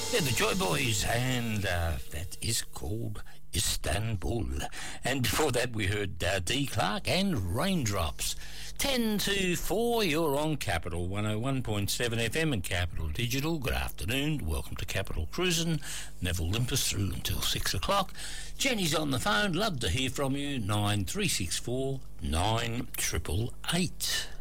They're the Joy Boys, and that is called Istanbul. And before that, we heard D. Clark and Raindrops. 10 to 4, you're on Capital 101.7 FM and Capital Digital. Good afternoon. Welcome to Capital Cruisin'. Neville Limpus through until 6 o'clock. Jenny's on the phone. Love to hear from you. 9364 9888.